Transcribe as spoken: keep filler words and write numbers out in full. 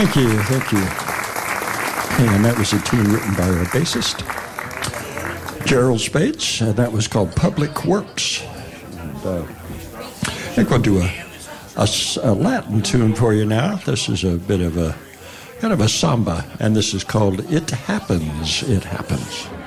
Thank you, thank you. And that was a tune written by our bassist, Gerald Spades, and that was called Public Works. And, uh, I think we'll do a, a, a Latin tune for you now. This is a bit of a, kind of a samba, and this is called It Happens, It Happens.